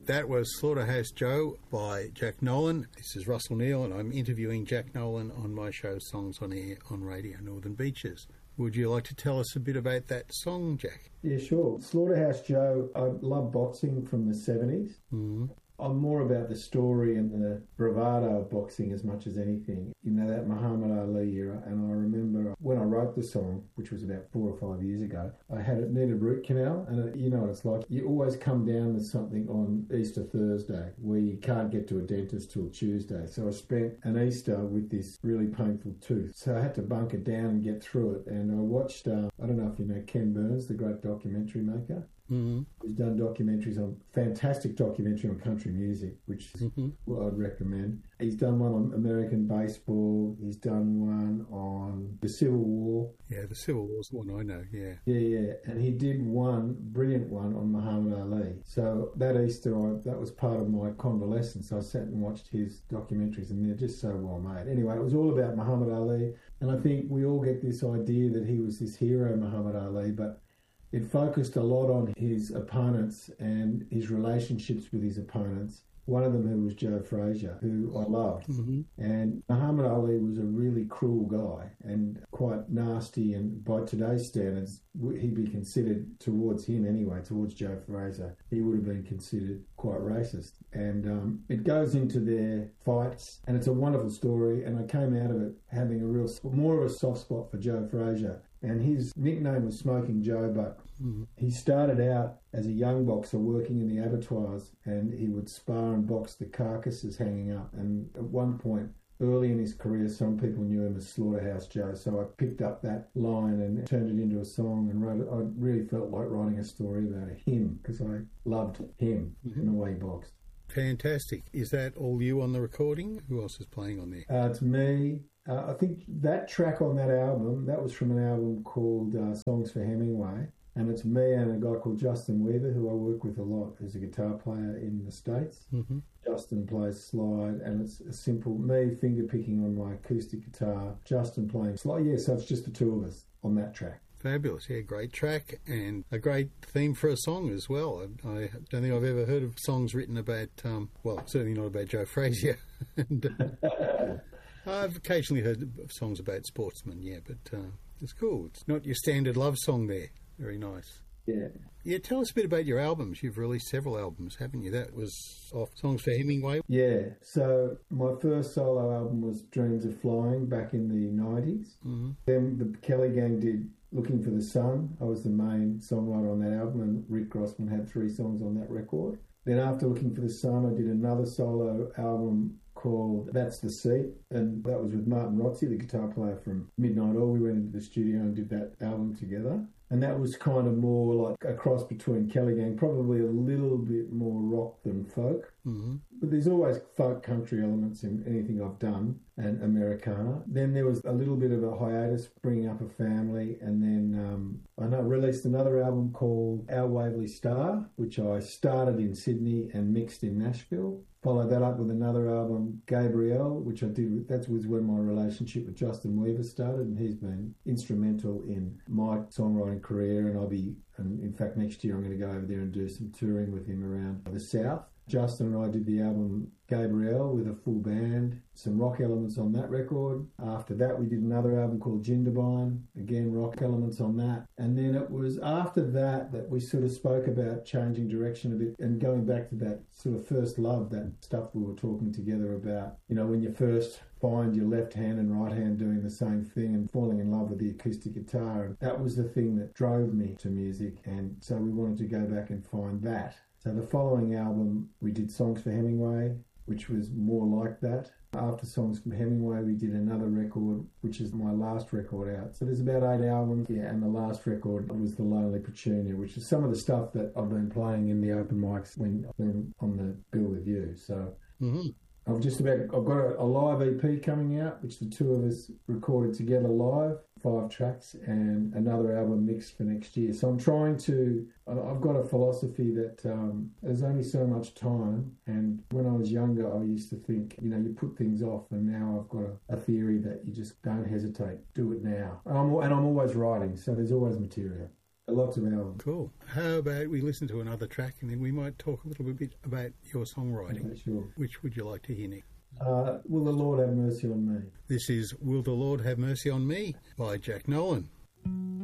That was Slaughterhouse Joe by Jack Nolan. This is Russell Neal, and I'm interviewing Jack Nolan on my show Songs on Air on Radio Northern Beaches. Would you like to tell us a bit about that song, Jack? Yeah, sure. Slaughterhouse Joe, I love boxing from the 70s. Mm-hmm. I'm more about the story and the bravado of boxing as much as anything. You know, that Muhammad Ali era. And I remember when I wrote the song, which was about 4 or 5 years ago, I needed root canal. And you know what it's like. You always come down with something on Easter Thursday where you can't get to a dentist till Tuesday. So I spent an Easter with this really painful tooth. So I had to bunker down and get through it. And I watched, I don't know if you know Ken Burns, the great documentary maker. Mm-hmm. He's done documentaries on, fantastic documentary on country music, which is what I'd recommend. He's done one on American baseball. He's done one on the Civil War. Yeah, the Civil War's the one I know, yeah. Yeah. And he did one, brilliant one, on Muhammad Ali. So that Easter, that was part of my convalescence. I sat and watched his documentaries, and they're just so well made. Anyway, it was all about Muhammad Ali. And I think we all get this idea that he was this hero, Muhammad Ali, but it focused a lot on his opponents and his relationships with his opponents. One of them who was Joe Frazier, who I loved. Mm-hmm. And Muhammad Ali was a really cruel guy and quite nasty, and by today's standards, he'd be considered, towards him anyway, towards Joe Frazier, he would have been considered quite racist. And it goes into their fights, and it's a wonderful story, and I came out of it having more of a soft spot for Joe Frazier. And his nickname was Smoking Joe, but he started out as a young boxer working in the abattoirs, and he would spar and box the carcasses hanging up. And at one point, early in his career, some people knew him as Slaughterhouse Joe. So I picked up that line and turned it into a song and wrote it. I really felt like writing a story about him because I loved him and the way he boxed. Fantastic. Is that all you on the recording? Who else is playing on there? It's me. I think that track on that album, that was from an album called Songs for Hemingway. And it's me and a guy called Justin Weaver, who I work with a lot, who's a guitar player in the States. Mm-hmm. Justin plays slide, and it's a simple me finger picking on my acoustic guitar, Justin playing slide. Yeah, so it's just the two of us on that track. Fabulous, yeah, great track and a great theme for a song as well. I don't think I've ever heard of songs written about, certainly not about Joe Frazier. And, I've occasionally heard of songs about sportsmen, yeah, but it's cool. It's not your standard love song there. Very nice. Yeah. Yeah, tell us a bit about your albums. You've released several albums, haven't you? That was off Songs for Hemingway. Yeah, so my first solo album was Dreams of Flying back in the 90s. Mm-hmm. Then the Kelly Gang did Looking for the Sun. I was the main songwriter on that album, and Rick Grossman had 3 songs on that record. Then after Looking for the Sun, I did another solo album called That's the Seat, and that was with Martin Rotzi, the guitar player from Midnight Oil. We went into the studio and did that album together. And that was kind of more like a cross between Kelly Gang, probably a little bit more rock than folk. Mm-hmm. But there's always folk country elements in anything I've done, and Americana. Then there was a little bit of a hiatus, bringing up a family, and then I released another album called Our Waverley Star, which I started in Sydney and mixed in Nashville. Followed that up with another album, Gabrielle, which I did. That was when my relationship with Justin Weaver started, and he's been instrumental in my songwriting career. And in fact, next year I'm going to go over there and do some touring with him around the South. Justin and I did the album Gabrielle with a full band, some rock elements on that record. After that, we did another album called Jindabyne, again, rock elements on that. And then it was after that that we sort of spoke about changing direction a bit and going back to that sort of first love, that stuff we were talking together about. You know, when you first find your left hand and right hand doing the same thing and falling in love with the acoustic guitar. And that was the thing that drove me to music. And so we wanted to go back and find that. So the following album, we did Songs for Hemingway, which was more like that. After Songs from Hemingway, we did another record, which is my last record out. So there's about 8 albums, yeah, and the last record was The Lonely Petunia, which is some of the stuff that I've been playing in the open mics when I've been on the bill with you. So I've got a live EP coming out, which the two of us recorded together live, 5 tracks, and another album mixed for next year. So I've got a philosophy that there's only so much time, and when I was younger I used to think, you put things off, and now I've got a theory that you just don't hesitate, do it now. And I'm always writing, so there's always material. Lots of albums. Cool. How about we listen to another track and then we might talk a little bit about your songwriting? Okay, sure. Which would you like to hear, Nick? Will the Lord have mercy on me? This is Will the Lord Have Mercy on Me by Jack Nolan.